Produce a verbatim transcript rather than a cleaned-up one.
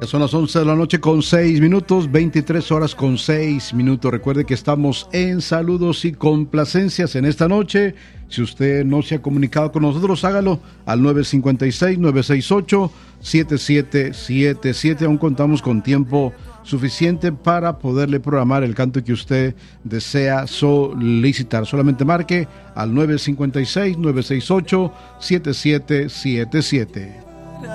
Son las once de la noche con seis minutos, veintitrés horas con seis minutos. Recuerde que estamos en saludos y complacencias en esta noche. Si usted no se ha comunicado con nosotros, hágalo al nueve cinco seis, nueve seis ocho, siete siete siete siete. Aún contamos con tiempo suficiente para poderle programar el canto que usted desea solicitar. Solamente marque al nueve cinco seis, nueve seis ocho, siete siete siete siete.